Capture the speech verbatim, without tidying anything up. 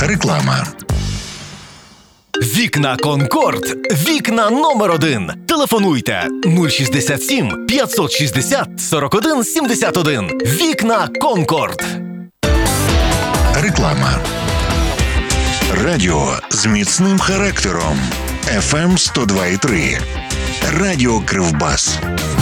Реклама. Вікна Конкорд. Вікна номер один. Телефонуйте нуль шістдесят сім п'ятсот шістдесят сорок один сімдесят один. Вікна Конкорд. Реклама. Радіо з міцним характером. еф ем сто два і три. Радіо Кривбас.